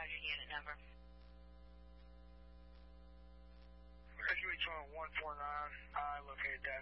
Roger, unit number. Rescue 149, I located that